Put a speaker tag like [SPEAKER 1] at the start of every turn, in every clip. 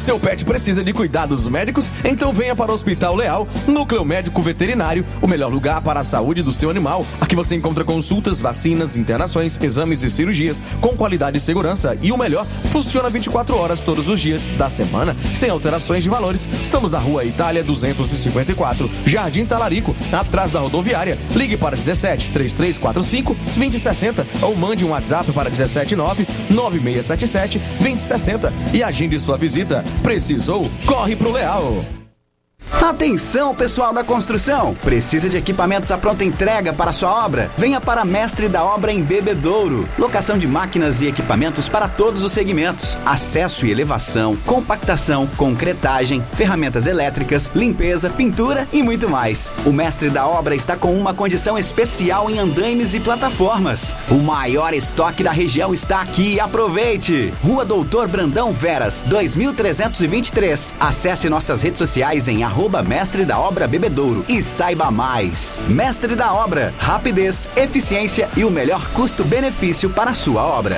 [SPEAKER 1] Seu pet precisa de cuidados médicos? Então venha para o Hospital Leal, Núcleo Médico Veterinário, o melhor lugar para a saúde do seu animal. Aqui você encontra consultas, vacinas, internações, exames e cirurgias com qualidade e segurança. E o melhor, funciona 24 horas todos os dias da semana, sem alterações de valores. Estamos na Rua Itália 254, Jardim Talarico, atrás da rodoviária. Ligue para 17 3345 2060 ou mande um WhatsApp para 179 9677 2060 e agende sua visita. Precisou? Corre pro Leal!
[SPEAKER 2] Atenção, pessoal da construção! Precisa de equipamentos à pronta entrega para sua obra? Venha para Mestre da Obra em Bebedouro. Locação de máquinas e equipamentos para todos os segmentos. Acesso e elevação, compactação, concretagem, ferramentas elétricas, limpeza, pintura e muito mais. O Mestre da Obra está com uma condição especial em andaimes e plataformas. O maior estoque da região está aqui. Aproveite! Rua Doutor Brandão Veras, 2323. Acesse nossas redes sociais em @Mestre da Obra Bebedouro e saiba mais. Mestre da Obra, rapidez, eficiência e o melhor custo-benefício para a sua obra.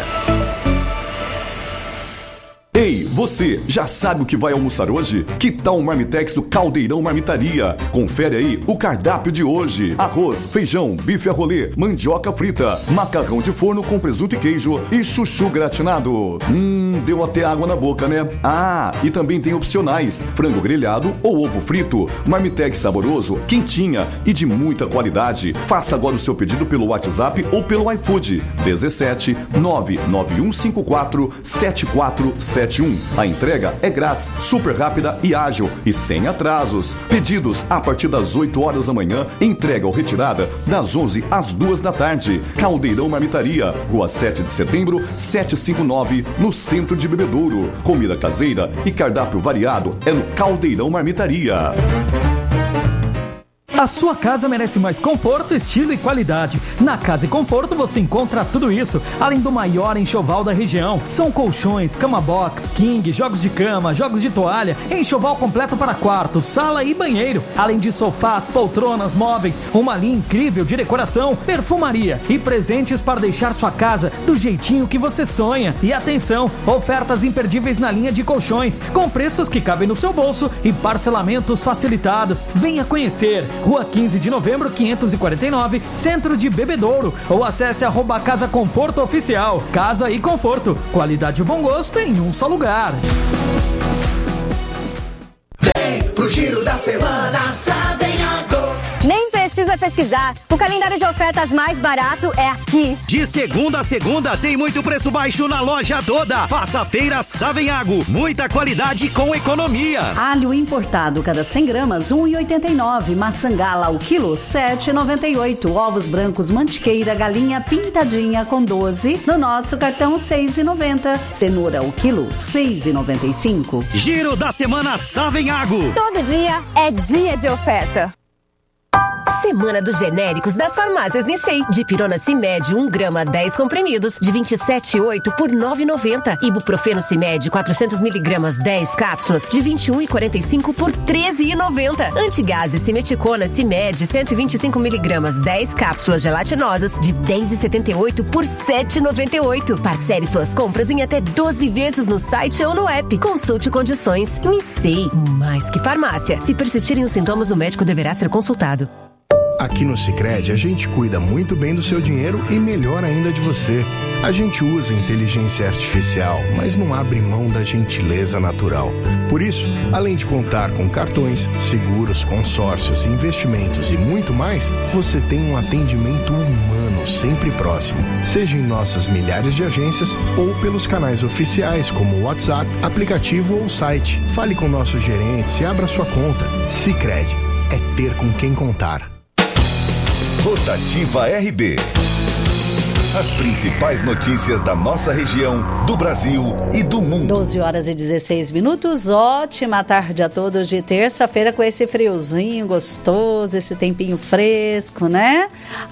[SPEAKER 3] Ei, você, já sabe o que vai almoçar hoje? Que tal um Marmitex do Caldeirão Marmitaria? Confere aí o cardápio de hoje. Arroz, feijão, bife a rolê, mandioca frita, macarrão de forno com presunto e queijo e chuchu gratinado. Deu até água na boca, né? Ah, e também tem opcionais, frango grelhado ou ovo frito. Marmitex saboroso, quentinha e de muita qualidade. Faça agora o seu pedido pelo WhatsApp ou pelo iFood. 17 99154 7471. A entrega é grátis, super rápida e ágil e sem atrasos. Pedidos a partir das 8 horas da manhã, entrega ou retirada das 11 às 2 da tarde. Caldeirão Marmitaria, Rua 7 de Setembro, 759, no centro de Bebedouro. Comida caseira e cardápio variado é no Caldeirão Marmitaria.
[SPEAKER 4] A sua casa merece mais conforto, estilo e qualidade. Na Casa e Conforto você encontra tudo isso, além do maior enxoval da região. São colchões, cama box, king, jogos de cama, jogos de toalha, enxoval completo para quarto, sala e banheiro, além de sofás, poltronas, móveis, uma linha incrível de decoração, perfumaria e presentes para deixar sua casa do jeitinho que você sonha. E atenção, ofertas imperdíveis na linha de colchões, com preços que cabem no seu bolso e parcelamentos facilitados. Venha conhecer. Rua 15 de Novembro, 549, Centro de Bebedouro. Ou acesse @Casa Conforto Oficial. Casa e Conforto. Qualidade e bom gosto em um só lugar.
[SPEAKER 5] Vem pro Giro da Semana Savenhago.
[SPEAKER 6] Nem precisa pesquisar. O calendário de ofertas mais barato é aqui.
[SPEAKER 7] De segunda a segunda tem muito preço baixo na loja toda. Faça a feira Savenhago. Muita qualidade com economia.
[SPEAKER 8] Alho importado, cada 100 gramas, R$1,89. Maçã gala, o quilo, R$7,98. Ovos brancos, mantiqueira, galinha pintadinha com 12. No nosso cartão, R$6,90. Cenoura, o quilo, R$6,95.
[SPEAKER 7] Giro da Semana Savenhago.
[SPEAKER 6] Todo dia é dia de oferta.
[SPEAKER 9] Semana dos genéricos das farmácias Nissei. Dipirona Cimed, 1 grama, 10 comprimidos, de 27,8 por 9,90. Ibuprofeno Cimed, 400 miligramas, 10 cápsulas, de 21,45 por 13,90. Antigase Simeticona Cimed, 125 miligramas, 10 cápsulas gelatinosas, de 10,78 por 7,98. Parcele suas compras em até 12 vezes no site ou no app. Consulte condições. Nissei, mais que farmácia. Se persistirem os sintomas, o médico deverá ser consultado.
[SPEAKER 10] Aqui no Sicredi a gente cuida muito bem do seu dinheiro e melhor ainda de você. A gente usa inteligência artificial, mas não abre mão da gentileza natural. Por isso, além de contar com cartões, seguros, consórcios, investimentos e muito mais, você tem um atendimento humano sempre próximo. Seja em nossas milhares de agências ou pelos canais oficiais como o WhatsApp, aplicativo ou site. Fale com nossos gerentes e abra sua conta. Sicredi é ter com quem contar.
[SPEAKER 11] Rotativa RB. As principais notícias da nossa região, do Brasil e do mundo.
[SPEAKER 8] 12 horas e 16 minutos. Ótima tarde a todos de terça-feira com esse friozinho gostoso, esse tempinho fresco, né?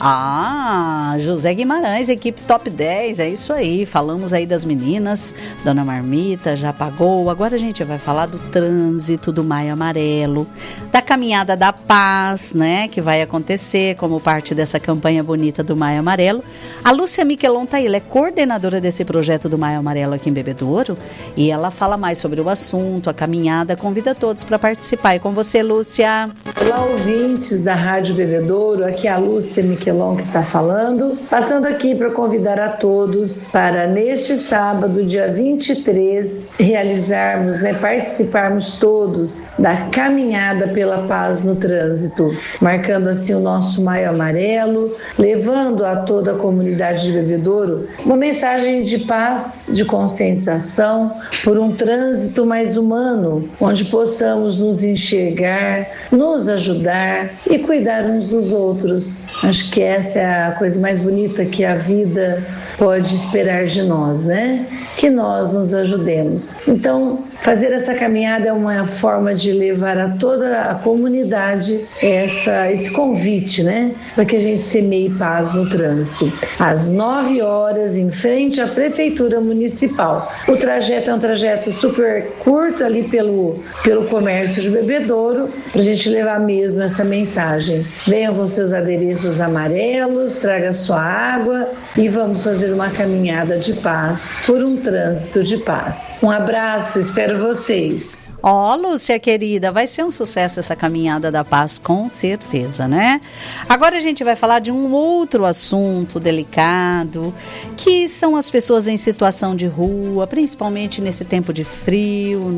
[SPEAKER 8] José Guimarães, equipe top 10, é isso aí. Falamos aí das meninas, Dona Marmita já pagou. Agora a gente vai falar do trânsito do Maio Amarelo, da Caminhada da Paz, né? Que vai acontecer como parte dessa campanha bonita do Maio Amarelo. A Lúcia Miquelon tá aí, ela é coordenadora desse projeto do Maio Amarelo aqui em Bebedouro e ela fala mais sobre o assunto, a caminhada, convida todos para participar. E com você, Lúcia.
[SPEAKER 12] Olá, ouvintes da Rádio Bebedouro, aqui é a Lúcia Miquelon que está falando, passando aqui para convidar a todos para neste sábado, dia 23, realizarmos, participarmos todos da caminhada pela paz no trânsito, marcando assim o nosso Maio Amarelo, levando a toda a comunidade de Bebedouro uma mensagem de paz, de conscientização por um trânsito mais humano, onde possamos nos enxergar, nos ajudar e cuidar uns dos outros. Acho que essa é a coisa mais bonita que a vida pode esperar de nós, que nós nos ajudemos. Então, fazer essa caminhada é uma forma de levar a toda a comunidade esse convite, para que a gente semeie paz no trânsito. Às 9 horas, em frente à Prefeitura Municipal. O trajeto é um trajeto super curto ali pelo comércio de Bebedouro, para a gente levar mesmo essa mensagem. Venham com seus adereços amarelos, traga sua água e vamos fazer uma caminhada de paz por um trânsito de paz. Um abraço, espero vocês.
[SPEAKER 8] Lúcia querida, vai ser um sucesso essa caminhada da paz, com certeza, Agora a gente vai falar de um outro assunto delicado, que são as pessoas em situação de rua, principalmente nesse tempo de frio,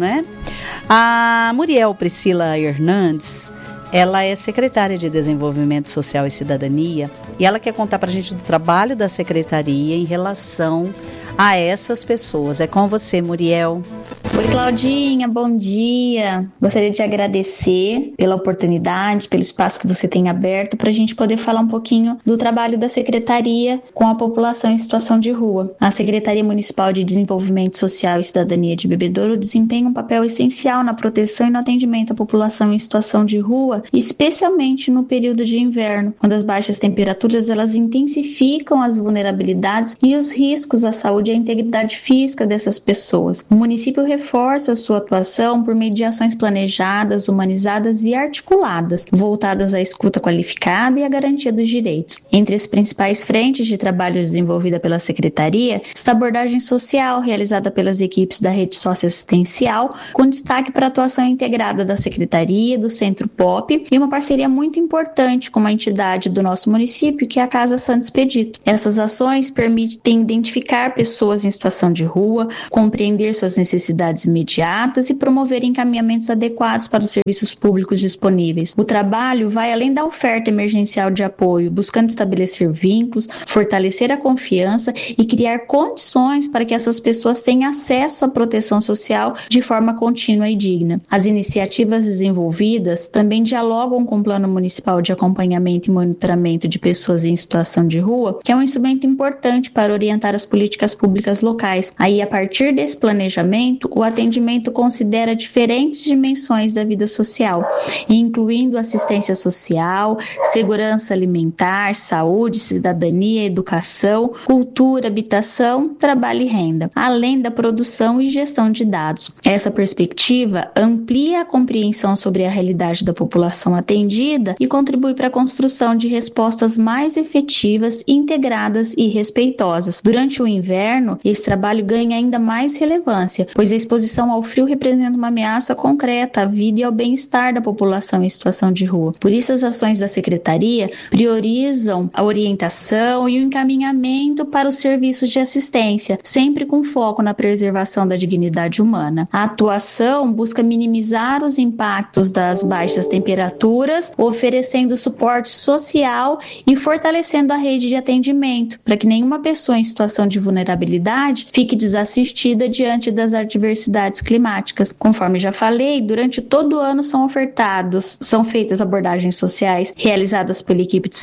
[SPEAKER 8] A Muriel Priscila Hernandes, ela é secretária de Desenvolvimento Social e Cidadania e ela quer contar pra gente do trabalho da secretaria em relação a essas pessoas. É com você, Muriel.
[SPEAKER 13] Oi, Claudinha, bom dia. Gostaria de agradecer pela oportunidade, pelo espaço que você tem aberto para a gente poder falar um pouquinho do trabalho da Secretaria com a população em situação de rua. A Secretaria Municipal de Desenvolvimento Social e Cidadania de Bebedouro desempenha um papel essencial na proteção e no atendimento à população em situação de rua, especialmente no período de inverno, quando as baixas temperaturas elas intensificam as vulnerabilidades e os riscos à saúde e à integridade física dessas pessoas. O município reforça sua atuação por mediações planejadas, humanizadas e articuladas, voltadas à escuta qualificada e à garantia dos direitos. Entre as principais frentes de trabalho desenvolvida pela Secretaria está a abordagem social realizada pelas equipes da rede socioassistencial, com destaque para a atuação integrada da Secretaria, do Centro Pop e uma parceria muito importante com uma entidade do nosso município, que é a Casa Santo Expedito. Essas ações permitem identificar pessoas em situação de rua, compreender suas necessidades imediatas e promover encaminhamentos adequados para os serviços públicos disponíveis. O trabalho vai além da oferta emergencial de apoio, buscando estabelecer vínculos, fortalecer a confiança e criar condições para que essas pessoas tenham acesso à proteção social de forma contínua e digna. As iniciativas desenvolvidas também dialogam com o Plano Municipal de Acompanhamento e Monitoramento de Pessoas em Situação de Rua, que é um instrumento importante para orientar as políticas públicas locais. Aí, a partir desse planejamento, o atendimento considera diferentes dimensões da vida social, incluindo assistência social, segurança alimentar, saúde, cidadania, educação, cultura, habitação, trabalho e renda, além da produção e gestão de dados. Essa perspectiva amplia a compreensão sobre a realidade da população atendida e contribui para a construção de respostas mais efetivas, integradas e respeitosas. Durante o inverno, esse trabalho ganha ainda mais relevância, pois a exposição ao frio representa uma ameaça concreta à vida e ao bem-estar da população em situação de rua. Por isso, as ações da Secretaria priorizam a orientação e o encaminhamento para os serviços de assistência, sempre com foco na preservação da dignidade humana. A atuação busca minimizar os impactos das baixas temperaturas, oferecendo suporte social e fortalecendo a rede de atendimento, para que nenhuma pessoa em situação de vulnerabilidade fique desassistida diante das adversidades climáticas. Conforme já falei, durante todo o ano são feitas abordagens sociais realizadas pela equipe de